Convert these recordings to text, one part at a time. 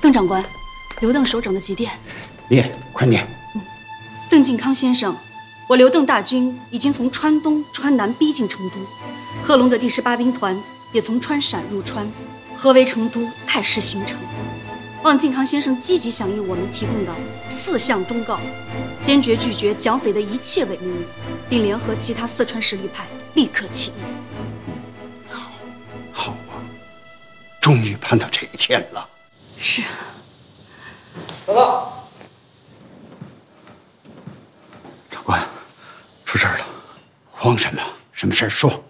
邓长官，刘邓首长的急电。 念，快念。 邓靖康先生，我刘邓大军已经从川东、川南逼近成都，贺龙的第18兵团也从川陕入川，合围成都，态势形成。望靖康先生积极响应我们提供的4项忠告，坚决拒绝蒋匪的一切伪命令，并联合其他四川实力派立刻起义。 好啊，终于盼到这一天了。 是。 报告。 长官，出事了！慌什么？什么事儿？说。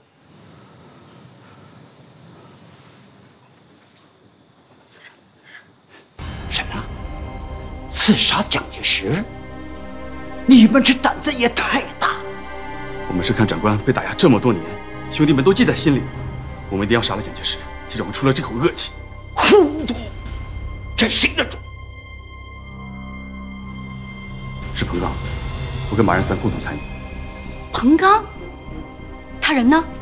什么？刺杀蒋介石？你们这胆子也太大！ 我们是看长官被打压这么多年，兄弟们都记在心里，我们一定要杀了蒋介石，替长官出了这口恶气。 糊涂！这谁的主？ 是彭刚，我跟马仁三共同参与。 彭刚，他人呢？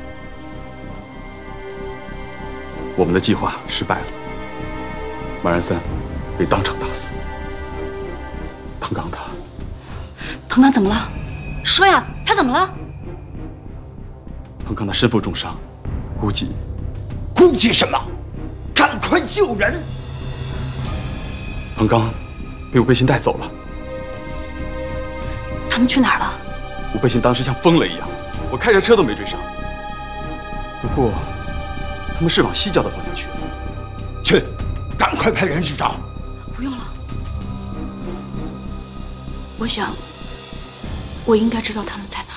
我们的计划失败了，马仁三被当场打死。彭刚他， 彭刚怎么了？说呀，他怎么了？ 彭刚他身负重伤，估计什么？赶快救人！ 彭刚被吴佩忻带走了。 他们去哪儿了？ 吴佩忻当时像疯了一样，我开着车都没追上。不过，他们是往西郊的方向去。 去，赶快派人去找。 不用了，我想，我应该知道他们在哪儿。